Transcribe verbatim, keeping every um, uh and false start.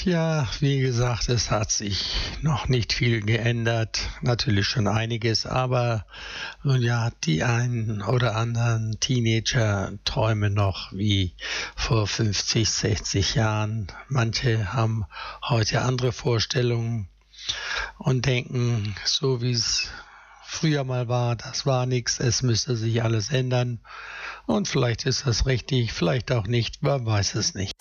Ja, wie gesagt, es hat sich noch nicht viel geändert. Natürlich schon einiges, aber nun ja, die einen oder anderen Teenager träumen noch wie vor fünfzig, sechzig Jahren. Manche haben heute andere Vorstellungen und denken, so wie es früher mal war, das war nichts, es müsste sich alles ändern. Und vielleicht ist das richtig, vielleicht auch nicht, man weiß es nicht.